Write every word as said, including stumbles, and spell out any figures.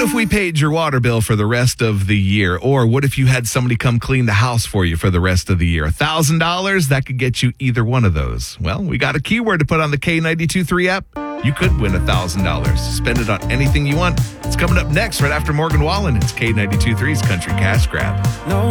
if we paid your water bill for the rest of the year? Or what if you had somebody come clean the house for you for the rest of the year? one thousand dollars, that could get you either one of those. Well, we got a keyword to put on the K ninety-two point three app. You could win one thousand dollars. Spend it on anything you want. It's coming up next right after Morgan Wallen. It's K ninety-two point three's Country Cash Grab. No